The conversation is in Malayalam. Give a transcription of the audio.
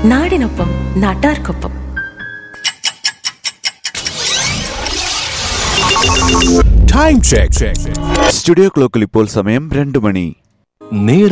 നാടിനൊപ്പം നാട്ടാർക്കൊപ്പം. Time check. സ്റ്റുഡിയോ ക്ലോക്കിൽ ഇപ്പോൾ സമയം 2 മണി.